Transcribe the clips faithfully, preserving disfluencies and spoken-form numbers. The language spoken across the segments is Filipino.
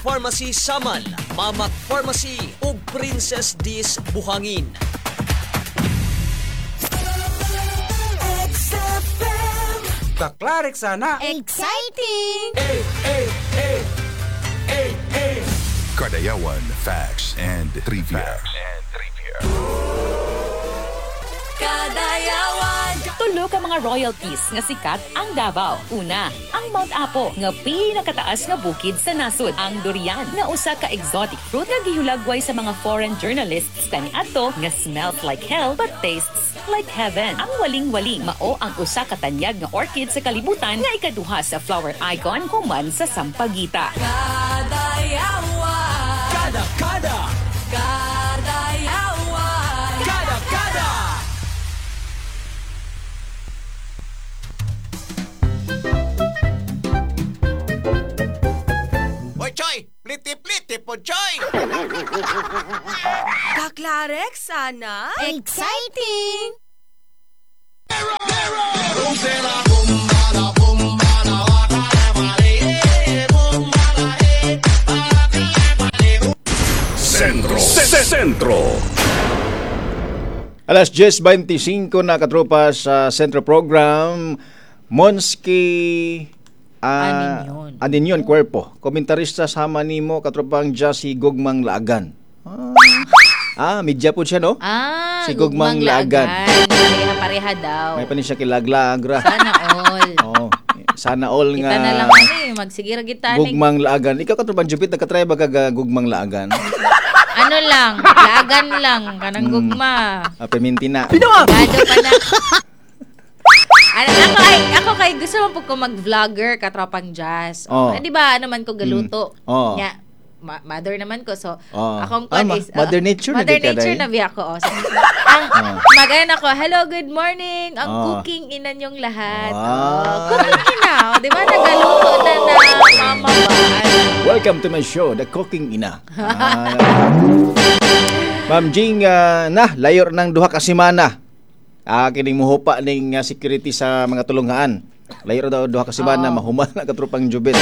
Pharmacy Saman, Mamak Pharmacy ug Princess Dis Buhangin. Kaklarek sana. Exciting! Hey, hey, hey, hey, hey. Kardayawan Facts and Trivia. Facts and Trivia. Kadayawan! Tulo ka mga royalties nga sikat ang Davao. Una, ang Mount Apo nga pinakataas nga bukid sa nasud. Ang durian nga usa ka exotic fruit nga gihulagway sa mga foreign journalists kaniadto nga smells like hell but tastes like heaven. Ang waling-waling mao ang usa ka tanyag nga orchid sa kalibutan nga ikaduha sa flower icon human sa Sampaguita. Kadayawan! Kada kada, Kadayawan! kada kada. Hoy, Choy! Pliti-pliti po, Choy! Kaklarek sana? Exciting! Centro. Centro. Alas diyes twenty-five na katropa sa Centro Program. Monski uh, Aninyon. Aninyon Cuerpo. Komentarista sama nimo katropang Jassy Gugmang Laagan. Ah, ah medya po siya, no? Ah, Si Gugmang Laagan. Pareha-pareha daw. May pa ni siya kilaglagra. Sana all. Oo. Sana all nga. Kita na lang ano eh, magsigira kita. Gugmang Laagan. Ikaw katropang Jupit, nagkatry ba ka Gugmang Laagan? Ano lang, lagan lang, kanang Hmm. gugma. Ah, pemintina. Gado pa na. Ano, ako, ay, ako kay gusto mo po ko mag-vlogger katropang jazz. Oh. Eh, di ba naman ko galuto? Mm. Oh. Nya, ma- mother naman ko. So, Oh. akong Ah, kwan ma- is... Mother Nature na Mother di ka Nature dahil? na biya ko. Oh. So, ang, mag-ayan ako, hello, good morning. Ang Oh. cooking ina nyong lahat. Ah. Oh, cooking ina. Oh, di ba, nagaluto na na mama ba? Welcome to my show, The Cooking Ina. Ah, Ma'am Jing, ah, na, layor ng duha ka semana. Ah, kining muhupa ning ah, security sa mga tulungaan. Layor daw duha ka semana, Oo. mahuman na katropang Jubit.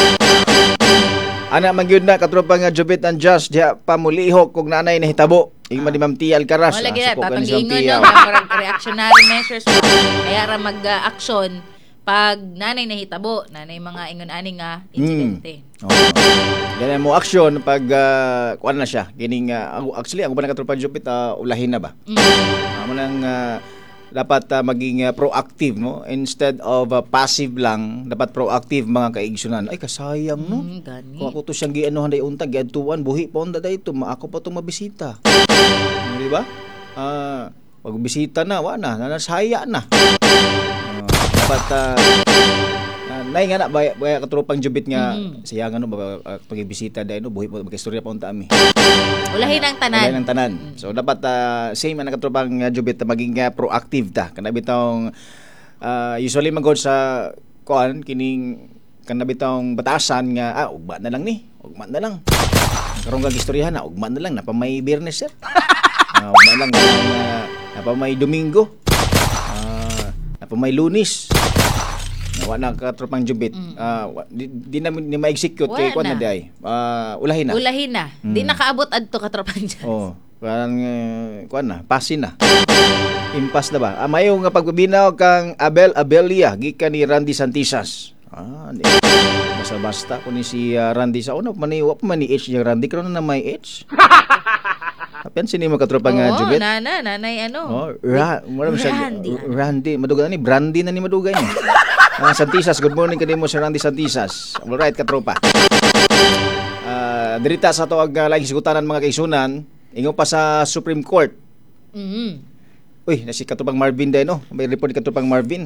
Ana man gyud na katropang uh, Jubit and Just diha pamulihok kung nanay nahitabo. Ing man ni Ma'am Tia Alcaraz. Wala gina, suko ka ni si Ma'am tatanggingon Tia. no, parang reactionary measures pa. Kaya ra mag-action pag nanay nahitabo, nanay mga ingon-ani nga insidente. Oh. Ganyan mo action pag uh, kuan na siya. Kining uh, ako- actually ako ba nakatropang Jubit uh, ulahin na ba? Mm. Amo nang ah, dapat ah, maging ah, proactive, no? Instead of ah, passive lang, dapat proactive mga kaigsunan. Ay kasayang, no? Mm, gani. Kung ako to siyang gianuhan day unta, giadtuan buhi pa onda day to, ako pa tong mabisita. Hmm, di ba? Ah, pag bisita na, wa na, nanasaya na. Ah, dapat ah, ah, nay nga na baya, baya katropang Jubit nga Mm. siya nga no ba uh, pagibisita day no, buhi pa magkastorya pa unta ami. Ulahin ang tanan. Ulahin ang tanan. So dapat uh, same ang nakatropang uh, Jubit na maging uh, proactive ta. Kana bitong uh, usually magod sa kuan kining kana bitong batasan nga ah ugma na lang ni. Ugma na lang. Karon kag istoryahan na ugma na lang na pa may Biyernes sir. Uh, ugma lang uh, na pa may Domingo. Uh, na pa may Lunes. Wa na katropang Jubit. Ah, wa- di, di na ni ma-execute kay Wala kuan na na. day. Ah, ulahin na. Ulahin na. Di nakaabot adto katropang dyan. Oh, parang uh, kuan na, pasin na. Impas na ba? Ah, mayo nga pagbibinaw kang Abel Abelia gikan ni Randy Santisas. Ah, di. Basta-basta ko ni si uh, Randy sa una man ni wa pa man ni H yung Randy karon na may H. Apen sini mo katropang nga Oo, Jubit. nana, nanay ano. Oh, ra, mura siya. Randy. Randy, madugay ni Brandy na ni madugay ni. Ah, Santisas, good morning kanimo si Randy Santisas. All right, katropa. Ah, dirita sa tuwag uh, laing sigutanan mga kaisunan, ingon pa sa Supreme Court. Mm. Uy, na si katropang Marvin day no. May report ni katropang Marvin.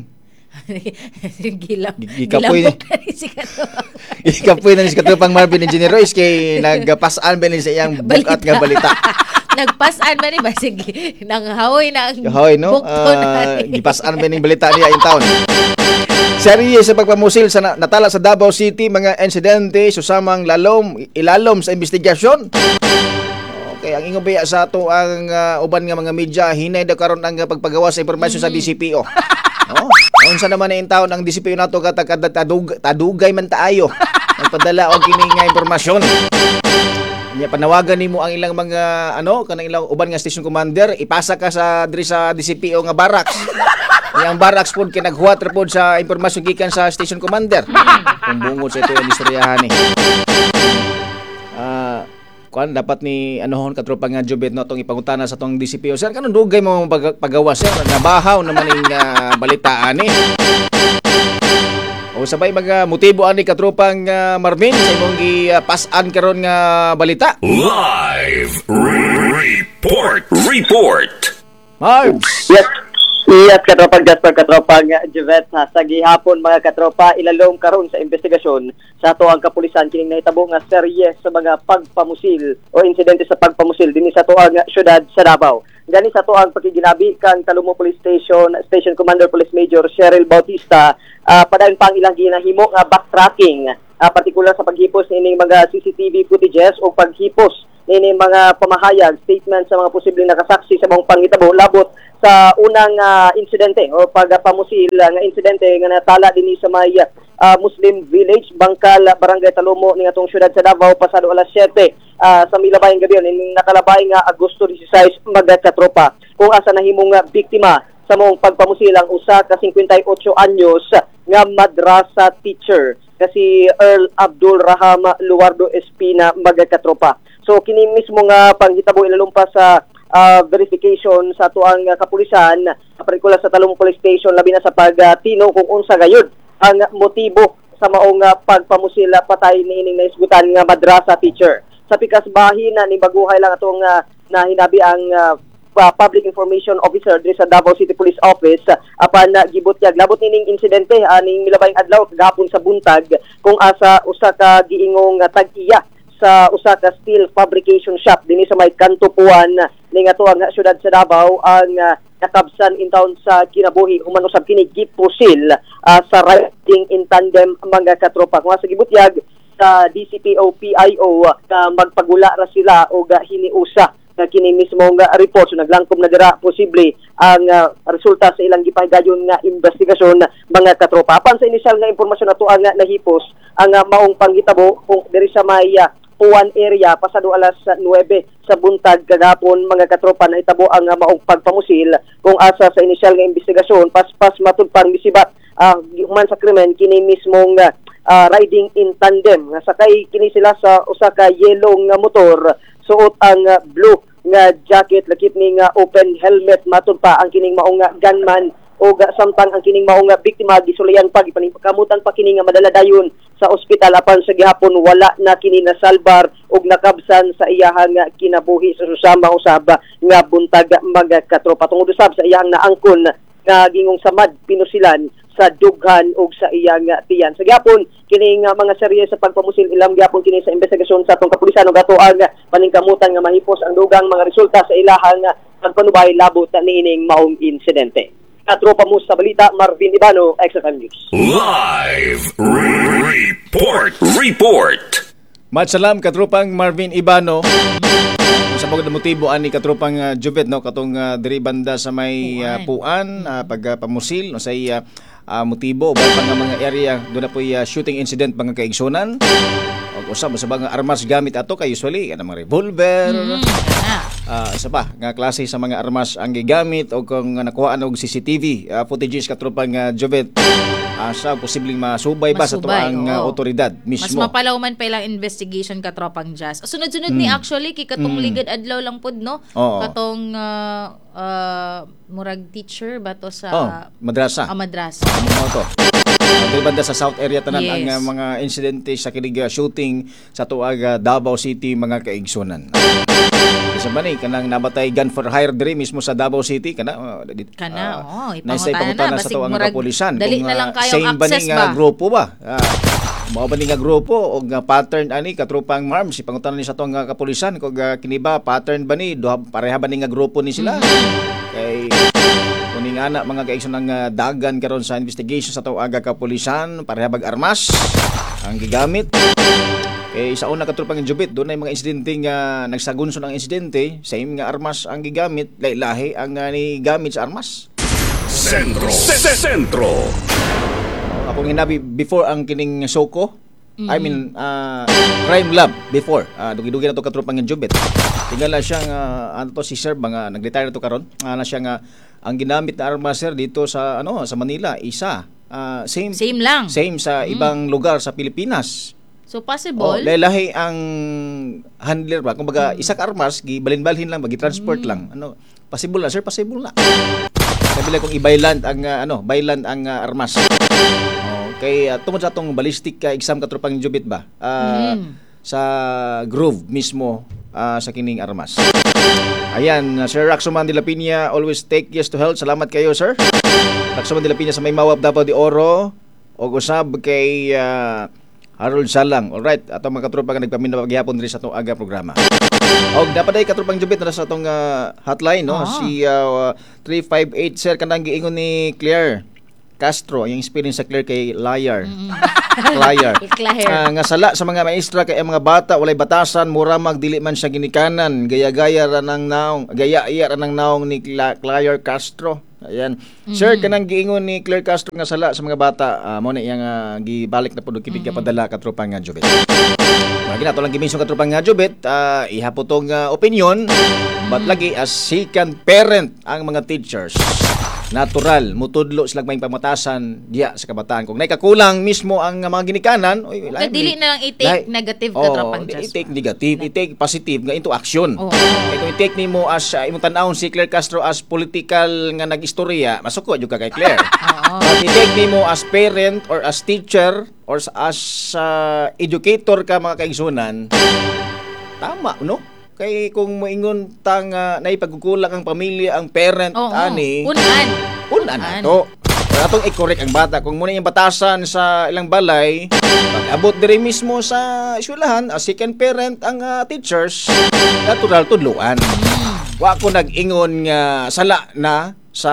Gilap. Gi- gikapoy ni. Gilapok na ni si katropang. Ikapoy na ni si katropang Marvin Engineer Royce kay nagpasaan ba ni sa iyang bukat nga balita. Nagpasan ba ni ba? Sige, nang hawoy na ang Yahoy no. bukto na. Ah, gipasaan ba ning balita niya in town. Serye sa pagpamusil sa na- natala sa Davao City mga insidente susamang lalom ilalom sa investigasyon. Okay, ang ingon baya sa ato ang ah, uban nga mga media hinay daw karon ang ah, pagpagawa sa impormasyon sa D C P O. Oh, unsa naman na in taon ang D C P O nato katag tadug, tadugay man taayo. ipadala og kini nga impormasyon. Nya panawagan nimo ang ilang mga ano kanang ilang uban nga station commander, ipasa ka sa diri sa D C P O nga barracks. Nya ang barracks pod kay naghuwat ra pod sa impormasyon gikan sa station commander. Kung bungod sa ito yung istoryahan ni. Ah, kuan dapat ni anohon katropa nga Jubet no tong ipangutana sa tong D C P O. Sir, kanang dugay mo pag, pagawa sir, nabahaw naman ning uh, balitaan ni. O sabay mga motibo ani katropang uh, Marvin sa imong gi-pass-an karon nga balita. Live report. Report. Marbs. Yes. Yes, katropang Jasper, katropang Juvet. Sa gihapon mga katropa, ilalong karon sa investigasyon sa ato ang kapulisan kining nahitabo nga serye sa mga pagpamusil o insidente sa pagpamusil dinhi sa ato ang syudad sa Davao. Gani sa ato ang pagkiginabi kang Talumo Police Station Station Commander Police Major Cheryl Bautista, uh, padayon pang ilang ginahimo nga backtracking, uh, partikular sa paghipos nining mga C C T V footages o paghipos nining mga pamahayag, statement sa mga posibleng nakasaksi sa mga panghitabo labot sa unang uh, insidente o pagpamusil uh, nga insidente nga natala dinhi sa may uh, Muslim Village, Bangkal, Barangay Talumo ning atong syudad sa Davao pasado alas siyete uh, sa milabayng gabi ning nakalabay nga Agosto dieciséis mga katropa. Kung asa nahimong uh, biktima sa mong pagpamusil ang usa ka fifty-eight anyos nga madrasa teacher kasi Earl Abdul Raham Luardo Espina mga katropa. So kini mismo nga panghitabo ilalumpa sa uh, verification sa tuang uh, kapulisan, partikular sa Talumo Police Station, labi na sa pagtino uh, kung unsa gayud ang motibo sa maong uh, pagpamusil patay niining naisgutan nga madrasa teacher. Sa pikas bahin na ni baguhay lang atong uh, nahinabi ang uh, uh, Public Information Officer diri sa Davao City Police Office uh, apan uh, gibutyag labot nining insidente aning uh, milabayng adlaw gahapon sa buntag kung asa usa ka giingong uh, tag-iya sa usa ka steel fabrication shop dinhi sa may Kantupuan ning ato ang syudad sa Davao ang uh, nakabsan in town sa kinabuhi human usab kini gipusil uh, sa riding in tandem mga katropa. Kung sa gibutyag sa D C P O P I O uh, magpagula ra sila og uh, hiniusa na kini mismo nga report. So naglangkom na dira posible ang uh, resulta sa ilang gipahigayon nga investigasyon mga katropa. Apan sa inisyal nga impormasyon nato ang uh, nahipos ang uh, maong panghitabo kung diri sa may uh, Puan area pasado alas nuwebe sa buntag kagapon mga katropa na itabo ang uh, maong pagpamusil kung asa sa inisyal nga investigasyon paspas matud pang gisibat uh, human sa krimen kini mismong uh, uh, riding in tandem nga sakay kini sila sa usa ka yellow nga motor, suot ang uh, blue nga jacket, lakip ni nga open helmet, matud pa ang kining maong uh, gunman o samtang ang kining maong uh, biktima gisulayan pa gipanikamutan pa kini nga madala dayon sa ospital apan sa gihapon wala na kini nasalbar og nakabsan sa iyahang kinabuhi sa susama usab nga buntag mga katropa tungod usab sa iyahang naangkon nga gingong samad pinusilan sa dughan og sa iyang tiyan. Sa gihapon kini nga mga serye sa pagpamusil ilang gihapon kini sa investigasyon sa atong kapulisan ug ato ang paningkamutan nga mahipos ang dugang mga resulta sa ilahang pagpanubay labot niining maong insidente. Katropa mo sa balita, Marvin Ibano, X F M News. Live report. Report. Matsalam katropang Marvin Ibano. Sa pagod na motibo ani katropang uh, Juvet no katong uh, diri banda sa may uh, Puan uh, pagpamusil no say uh, uh, motibo ba nga mga area do na poy uh, shooting incident mga kaigsunan. Og usab sa mga armas gamit ato kay usually kana mga revolver. Mm, uh, isa pa nga klase sa mga armas ang gigamit o kung nakuhaan og C C T V uh, footages katropang uh, Juvet. Asa uh, posibleng masubay ba sa tuang uh, otoridad mismo. Mas mapalaw man pa ilang investigation katropang Jazz. Sunod-sunod mm. ni actually kay katong mm. ligad adlaw lang pod no. Oo. Katong uh, uh, murag teacher bato sa oh, madrasa. Ah, madrasa. Ano to? Dili banda sa South area tanan yes. ang uh, mga insidente sa kinig uh, shooting sa tuag uh, Davao City mga kaigsunan. Sa bani kanang nabatay gun for hire diri mismo sa Davao City kana uh, kana uh, oh naisay pangutana sa tuang kapulisan dali kung na lang uh, kayong same access ba nga grupo ba uh, mao ba ni nga grupo o nga pattern ani katropang Marm si pangutana ni sa tuang kapulisan kung uh, kini ba pattern ba ni duha pareha ba ni nga grupo ni sila mm-hmm. kay kuning ana mga kaigsunan nga dagan karon sa investigation sa tuang kapulisan pareha bag armas ang gigamit. Eh, sa una katropang Jubit, doon ay mga insidente nga nagsagunso ng insidente, same nga armas ang gigamit, lahi-lahi ang uh, ni gamit sa armas. Sentro. Sentro. Akong hinabi before ang kining Soko, I mean, uh, crime lab before. Uh, dugi-dugi na to katropang ng Jubit. Tingala siyang, uh, ano to, si Sir, mga nag-retire na to karon. Uh, na siyang, uh, ang ginamit na armas, Sir, dito sa, ano, sa Manila, isa. Uh, same, Same lang. Same sa Mm. ibang lugar sa Pilipinas. So, Oh, possible. lahi ang handler ba? Kung baga, isa ka armas, gibalin-balhin lang, gi-transport lang. Ano, possible na, Sir, possible na. Kabila kung i-byland ang, uh, ano, byland ang uh, armas. Kay uh, tungod sa atong ballistic ka exam katropang Jubit ba uh, Mm. sa Grove mismo uh, sa kining armas. Ayan, uh, Sir Raxoman de la Piña, always take yes to health. Salamat kayo, Sir. Raxoman de la Piña sa May Mawab, Davao de Oro, o usab kay uh, Harold Salang. Alright, atong mga katropa nga nagpaminaw paghihapon diri sa atong aga programa. Og dapat ay katropang Jubit na sa atong uh, hotline, no? Ah. Si uh, three five eight, Sir, kanang giingon ni Claire Castro, yung experience sa Claire kay liar. Liar. Claire. Ah, nga sala sa mga maestra kay ang mga bata walay batasan, mura magdili man siya ginikanan, gaya-gaya ra nang naong, gaya-iya ra nang naong ni Cla- Claire Castro. Ayan. Sir, kanang giingon ni Claire Castro nga sala sa mga bata, uh, mo na iyang uh, gibalik na pud kibig mm-hmm. padala ka tropa nga Jubit. Mga ginato lang gimisong ka tropa nga Jubit, uh, ihapotong uh, opinion, but lagi as second parent ang mga teachers. Natural, mutudlo silang may pamatasan diya sa kabataan. Kung naikakulang mismo ang uh, mga ginikanan, oy, Okay, dili na lang i-take negative ka tropang Jazz. I-take negative, i-take positive nga into action. Oo. Kaya kung i-take nimo as uh, imong tan-awon si Claire Castro as political nga nag-istorya, masuko jud ka kay Claire. But i-take nimo as parent or as teacher or as uh, educator ka mga kaigsunan, tama, no? Kay kung moingon tang uh, naipagkukulang ang pamilya, ang parent, Oo, ani, unan. unan na to. Pero atong i-correct ang bata. Kung muna yung batasan sa ilang balay, pag-abot diri mismo sa eskwelahan, as second parent ang uh, teachers, natural tudluan. Wa ko nag-ingon nga sala na sa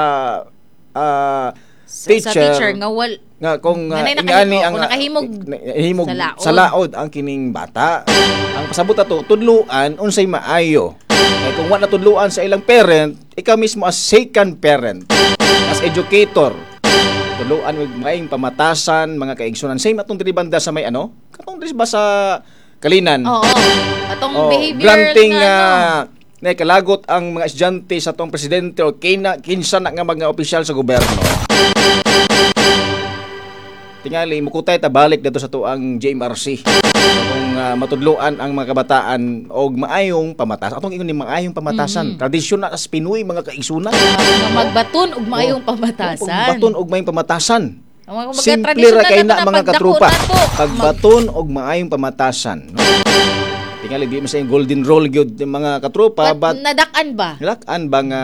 uh, Sa, teacher, sa teacher nga wal nga kung uh, Nanay ingani nakahimo- ang kung nakahimog himog sa laod. sa laod ang kining bata. Ang pasabot ato tudluan unsay maayo. Kay kung wa na tudluan sa ilang parent, ikaw mismo as second parent, as educator, tudluan with maayong pamatasan, mga kaigsunan. Same atong diri banda sa may ano? Katong diri ba sa Kalinan? Oo. Atong Oh, behavioral granting nga ano. uh, na kalagot ang mga estudyante sa atong presidente o kina kinsa na nga mga opisyal sa gobyerno. Tingali mukutay ta balik dito sa tuang J M R C. Kung uh, matudloan ang mga kabataan og maayong pamatasan. Atong ingon ni maayong pamatasan. Mm-hmm. Tradisyon na sa Pinoy mga kaigsunan. Nga magbaton ug maayong pamatasan. Pagbaton og maayong pamatasan. Ang mga Simple tradisyon ra kay na na mga pagdako katrupa. na to. Pagbaton og maayong pamatasan. No? Tingali di man sa golden rule gyud mga katrupa, But, but nadakan ba? lakan ba nga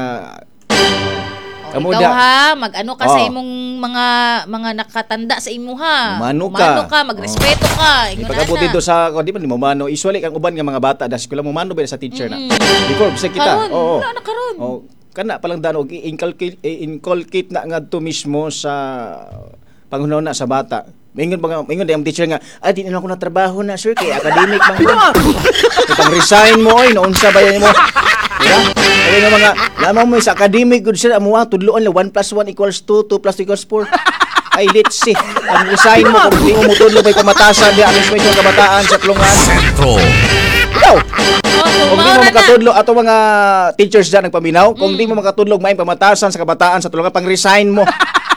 O, Kamuda. ikaw ha, mag-ano ka sa Oh. imong mga mga nakatanda sa imo ha. Umano ka. Umano ka, magrespeto ka. Ingon Ipag-abot na. dito sa, di ba, ni Mamano, usually kang uban nga mga bata, das ko lang Mamano ba sa teacher na. Mm-mm. Before, bisa kita. Karon, Oo. wala na karon. Oh, kana palang danog, inculcate, inculcate na nga to mismo sa pangunaw na sa bata. Mingon ba nga, mingon dayang teacher nga, ah, di na ako na trabaho na, sir, kay academic man ko. Itang resign mo, oy, naunsa ba yan mo? Diba? Kaya nga mga, lamang mo sa academic, good sir, amo nga, tudloan lang, one plus one equals two, two plus two equals four. Ay, let's see. Ang resign mo, kung di mo mutudlo may pamatasan, di ang mismo yung kabataan sa tulungan. Centro. Ikaw! Oh, Kung di mo umaura na. makatudlo, ato mga teachers dyan nagpaminaw, kung di mo makatudlo, may pamatasan sa kabataan sa tulungan, pang-resign mo.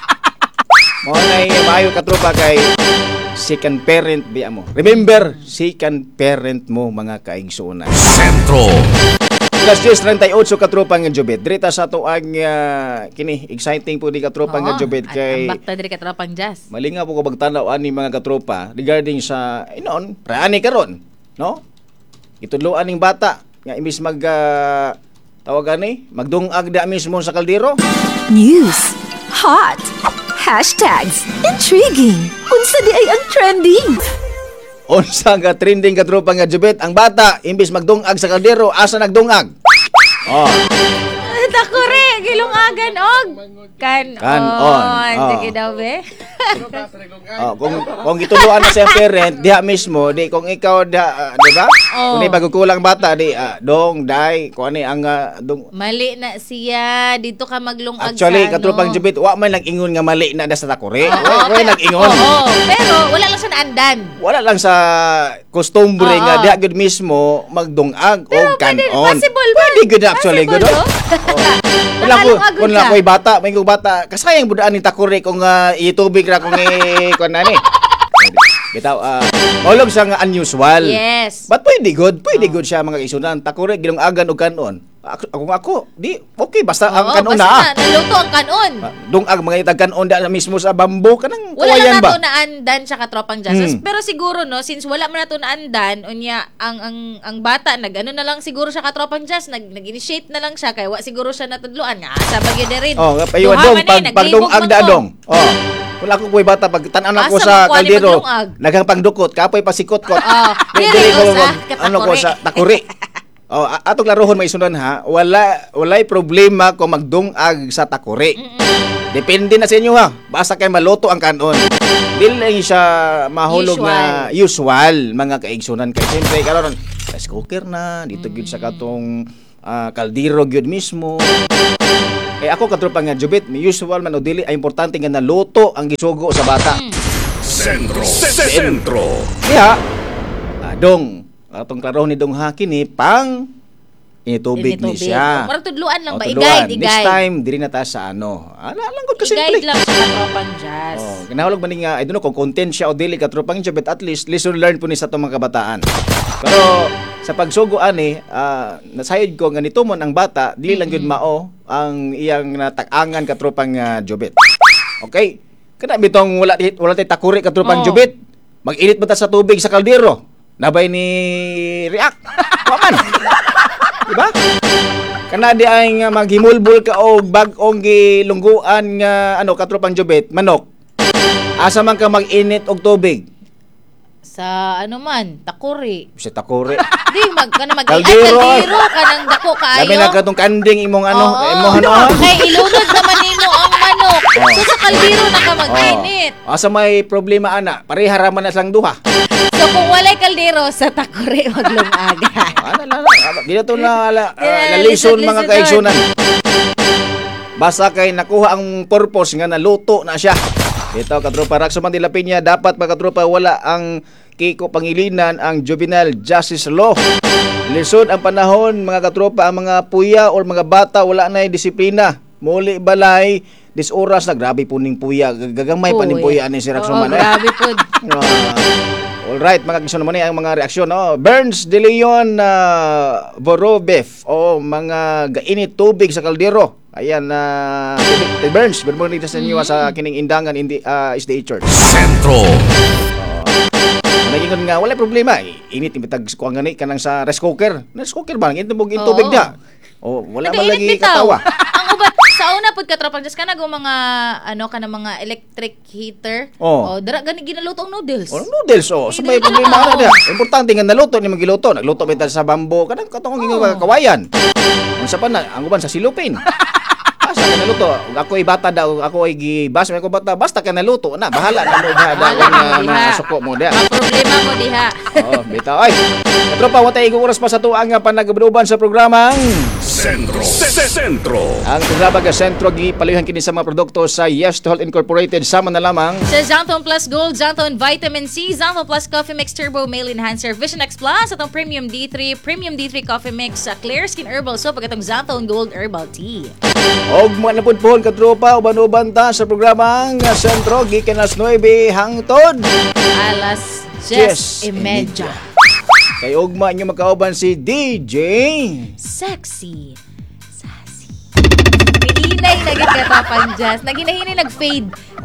Mo na yung maayo katropa kay second parent biya mo. Remember, second parent mo mga kaigsunan. Centro. Alas diyes thirty-eight katropa nga Jubit. Direta sa to ang uh, kini exciting po di katropa nga Jubit kay Ang bakta diri ka tropang Jazz. malinga po ko bagtanaw ani mga katropa regarding sa inon, praani karon, no? Itudloan ning bata nga imbis mag uh, tawag ani, magdungag da mismo sa kaldero. News. Hot. Hashtags. Intriguing. Unsa di ay ang trending? Unsa nga trending katropa nga Jubit, ang bata imbis magdungag sa kaldero, asa nagdungag? Oh, Dako re, gilungagan og kan Kanon. Oh. Sige daw be. Oh, kung kung gituluan na sa parent diha mismo, di kung ikaw da, uh, di ba? Oh. Kung di pagkukulang bata di uh, dong dai kung ani ang uh, dong Mali na siya. Dito ka maglungag actually sa katropang ano. Jubit, wa man lang ingon nga mali na da sa takore. Oo, Wa pero- nag-ingon. Oo, pero wala lang siya naandan. Wala lang sa costumbre Oo. nga diha gud mismo magdungag o Pero pwede, kanon. possible man. Pwede gud actually gud. Possible, Oh. no? Wala ko, Nakalungag kung ka. lang ko'y bata, may kong bata, kasayang budaan ni takore kung uh, itubig ra kung i kung nani. Bitaw, uh, maulog siya nga unusual. Yes. But pwede good, pwede good siya mga isunan. Takore, ginungagan o kanon. Ako, ako, ako, di, okay, basta ang Oo, kanon na. basta na, naluto ang kanon. Ah, Dungag mga itag kanon da na mismo sa bambo, kanang Wala kawayan lang ba? nato naandan siya katropang jazz. Hmm. Pero siguro no, since wala man nato naandan, unya ang ang ang bata nag-ano na lang siguro siya katropang jazz, nag nag-initiate na lang siya kay wa siguro siya natudluan nga sa bagyo na rin. Oh, nga payuan Duha dong man eh, pag naglibog pagdungag man da ko. dong. Oh. Wala ko ko'y bata pag tanan ako Asa sa makuha ni kaldero. magdungag? Nagang pangdukot, kapoy pasikot ko. Oh, Di- dili dili ko ko sa mag- ano ko katakuri. sa takuri. Oh, a- atong laruhon may sunod ha. Wala walay problema kung magdungag sa takuri. Depende na sa inyo ha. Basta kay maluto ang kanon. Dili lang siya mahulog na usual mga kaigsunan kay siyempre karon rice cooker na dito gyud sa katong ah, kaldero gyud mismo. Eh ako katropang nga Jubit, may usual man o dili ay importante nga naluto ang gisugo sa bata. Centro. Centro. Kaya, ah, dong, atong klaro ni Dong ha kini pang initubig ni Initubig. siya. Marang tudluan lang O, ba? tuluan. I-guide, Next i-guide. time, diri na ta sa ano. Ala lang gud kasi I-guide lang siya katropang jazz. Oh, kinahulog man ni nga I don't know kung content siya o dili katropang Jubit, at least lesson learned po ni sa itong mga kabataan. Pero sa pagsugo ani, ah, nasayod ko nga nito mon ang bata, dili lang gyud mao ang iyang natag-angan katropang uh, Jubit. Okay? Kana bitong wala ti- wala tay takuri katropang Oh. Jubit. Mag-init mo ta sa tubig sa kaldero. Nabay ni react. Waman. Diba? Kana di ay nga maghimulbol ka og bag-ong gilungguan nga ano katropang Jubit, manok. Asa man ka mag-init og tubig? Sa ano man, takuri. Si takuri. Di mag kana mag Kaldero. Ay, kaldero kanang dako kaayo. Labi na katong kanding imong ano, Oo. imong ano. Kay ilunod naman nino ang manok. So sa kaldero na ka mag-init. Oh. Asa may problema ana? Pareha ra man na sang duha. So kung walay kaldero sa takuri maglungaga. Ano na na, dito na ala, uh, Yeah, nalison listen, mga listen, kaigsunan. Basta kay nakuha ang purpose nga naluto na siya. Dito katropa Raxo Mandila Piña, dapat mga katropa wala ang Kiko Pangilinan ang juvenile justice law. Lisod ang panahon mga katropa, ang mga puya or mga bata wala na disiplina. Muli balay dis oras na grabe po ning puya, gagamay pa ning puya ani si Raxo Oo, man. eh. grabe po. Ah, all right, mga kaibigan naman ang mga reaksyon. No? Burns de Leon uh, Vorobev o mga gainit tubig sa kaldero. Ayan na uh, Burns, good morning sa inyo sa kining indangan in the uh, S D A Church. Centro. Nagingon nga wala problema. Init imitag kuang gani kanang sa rice cooker. Rice cooker ba ngin tubig in tubig Oo. dia. Oh, wala man lagi Nagainit bitaw. katawa. Ang ubat sa una pud katropang just kana mga ano kana mga electric heater. Oh. Oh, dara gani ginalutong noodles. Oh, noodles oh. So may Hindi problema na, na oo. dia. Importante nga naluto ni magiluto. Nagluto bitaw sa bambo kanang katong Oo. oh. kawayan. Unsa pa na ang uban sa silupin. Basta ka naluto. Ug ako ay bata daw, ako ay gibas may ko bata. Basta ka naluto na. Bahala na mo diha daw Bahala nga mo diha. masuko mo dia. Ang problema mo diha. Oh, bitaw ay. Katropa, watay igong oras pa sa tuang nga panagabuban sa programang Centro. Centro. ang programa nga sentro gipalihang kini sa mga produkto sa Yes to Health Incorporated sama na lamang Sa Xanthone Plus Gold, Xanthone Vitamin C, Xanthone Plus Coffee Mix Turbo Male Enhancer, Vision X Plus, atong Premium D three, Premium D three Coffee Mix, sa Clear Skin Herbal Soap, at atong Xanthone Gold Herbal Tea. og mga napudpon katropa uban-uban ta sa programang nga sentro gikan alas nuwebe hangtod Alas Yes, Jess Imedja. kay ugma inyo makauban si D J Sexy. Sassy. May inay naging katapang jazz. Naginahinay nag-fade.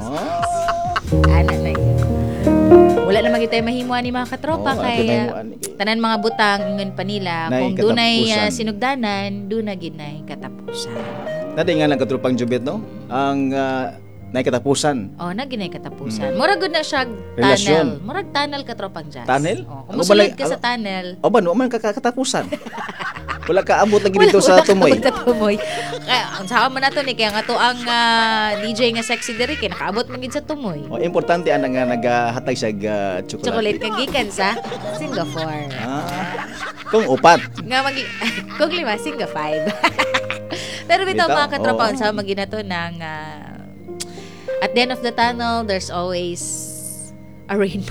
Ano na yun. Wala naman kita mahimuan ni mga katropa Oo, kay ato uh, mahimuan. tanan mga butang ingon pa nila Nay kung dunay uh, katapusan. sinugdanan, duna ginay katapusan. Dati nga lang katropang Jubit no ang uh, na katapusan. Oh, na ginay katapusan. Murag gud na siya Relasyon. tunnel. Murag tunnel ka tropang jazz. Tunnel? Oh, Ano kung balay- musulid ka sa tunnel. O ba, no man kakatapusan. Wala ka ambot lagi dito sa tumoy. Sa tumoy. Kaya ang sama na to ni kaya nga to ang ah, D J nga sexy diri kay nakaabot man gid sa tumoy. O, importante ana nga naghatag sa uh, Chocolate chocolate. nga gikan sa Singapore. Ah, kung upat. Nga magi kung lima singa five. Pero bitaw Bitaw, mga katropa oo. sa maginato ng ah, at the end of the tunnel there's always a rainbow.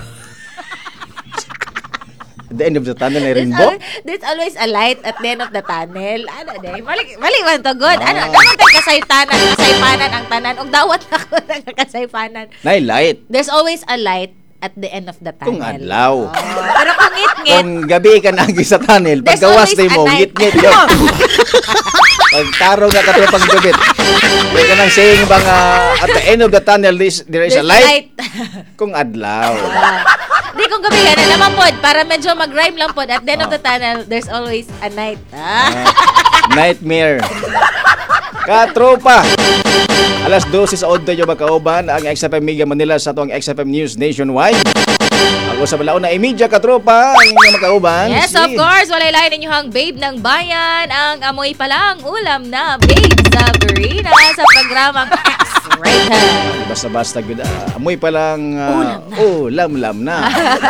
At the end of the tunnel ay There's rainbow. always, there's always a light at the end of the tunnel. Ano day? Mali mali man to good. Ano Ah. naman tay kasaytanan, kasaypanan ang tanan. Og dawat na ko ng kasaypanan. Nay light. There's always a light at the end of the tunnel. Kung adlaw. Oh, pero kung ngit-ngit, Kung gabi ka nagi sa tunnel, There's paggawas always tayo mo, a night. ngit-ngit yun. Pagtaro nga katropang gabit. May ka nang saying bang uh, at the end of the tunnel, this, there is there's a light. Kung adlaw. Di kung gabi ka na naman pod para medyo mag-rhyme lang pod at the end of the tunnel there's always a night. Ah. Ah, nightmare. Katropa. Alas dose sa Odo yung makauban ang X F M Media Manila sa tuwang X F M News Nationwide. Ako sa balaon na imidya katropa ang inyong makauban. Yes, si- of course. Walay lain ninyong babe ng bayan. Ang amoy pa lang ulam na babe sa Verena sa programang X-Rated. Basta-basta good. ah, amoy pa lang Ulam uh, ulam-lam na.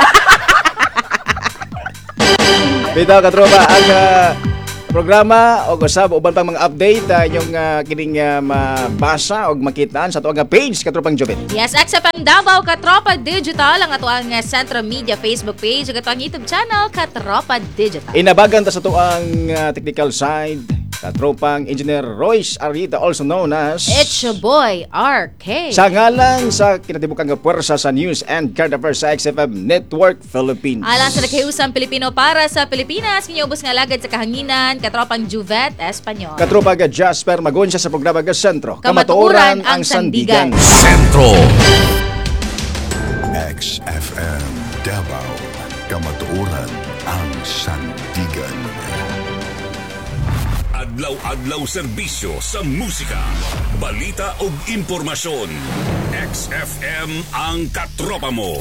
Bitaw katropa ang ah, programa o usab uban pang mga update uh, yung uh, kining uh, mabasa o makitaan sa tuwang page katropang Jobit. Yes, X F M Davao Katropa Digital ang ato ang Centro Media Facebook page ug ato ang YouTube channel Katropa Digital. Inabagan ta sa tuwang uh, technical side katropang Engineer Royce Arita also known as It's your boy R K. sa ngalan sa kinatibukang puwersa sa News and Current Affairs sa X F M Network Philippines. Alang sa nakiusang Pilipino para sa Pilipinas, kinyubos nga lagad sa kahanginan, katropang Juvet Espanyol. Katropa ga Jasper Magonsia sa programa ga Sentro. Kamatuoran ang Sandigan. Centro. X F M Davao. Kamatuoran ang Sandigan. Adlaw-adlaw serbisyo sa musika, balita ug impormasyon. X F M ang katropa mo.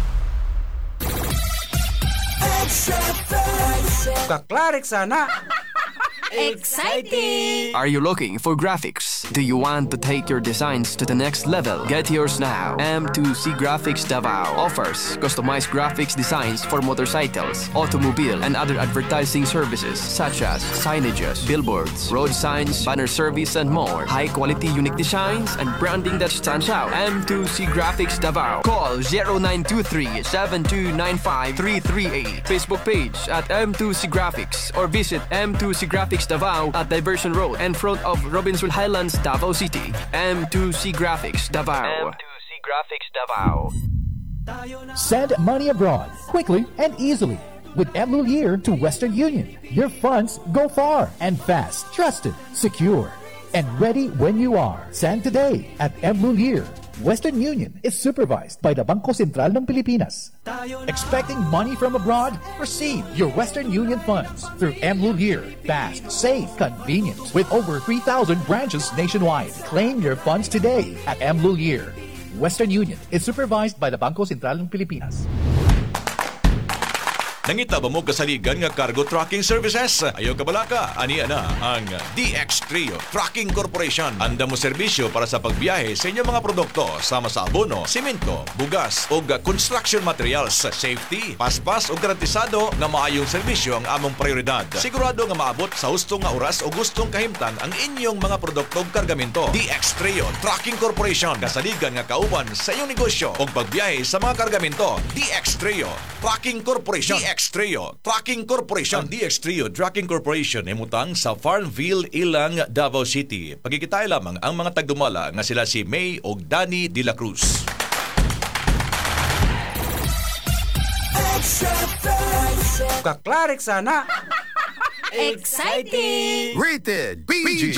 Kaklarik sana. Exciting! Are you looking for graphics? Do you want to take your designs to the next level? Get yours now. M two C Graphics Davao offers customized graphics designs for motorcycles, automobile, and other advertising services such as signages, billboards, road signs, banner service, and more. High-quality unique designs and branding that stands out. M two C Graphics Davao. Call zero nine two three, seven two nine five, three three eight. Facebook page at M two C Graphics or visit M two C Graphics Davao at Diversion Road in front of Robinson Highlands, Davao City. M two C Graphics Davao. M two C Graphics Davao. Send money abroad quickly and easily with M Lulier to Western Union. Your funds go far and fast, trusted, secure, and ready when you are. Send today at M Lulier. Western Union is supervised by the Bangko Sentral ng Pilipinas. Expecting money from abroad? Receive your Western Union funds through M Lulier. Fast, safe, convenient. With over three thousand branches nationwide. Claim your funds today at M Lulier. Western Union is supervised by the Bangko Sentral ng Pilipinas. Nangita ba mo kasaligan nga cargo trucking services? Ayaw ka balaka, aniya na ang D X Trio Trucking Corporation. Anda mo serbisyo para sa pagbiyahe sa inyong mga produkto sama sa abono, simento, bugas o construction materials. Safety, paspas o garantisado nga maayong serbisyo ang among prioridad. Sigurado nga maabot sa hustong nga oras o gustong kahimtang ang inyong mga produkto o kargamento. D X Trio Trucking Corporation. Kasaligan nga kauban sa iyong negosyo o pagbiyahe sa mga kargamento. D X Trio Trucking Corporation. D X Trio Trucking Corporation. Ang D X Trio Trucking Corporation ay mutang sa Farmville, Ilang, Davao City. Pagkikitay lamang ang mga tagdumala nga sila si May o Danny De La Cruz. Kaklarik sana. Exciting! Rated B G.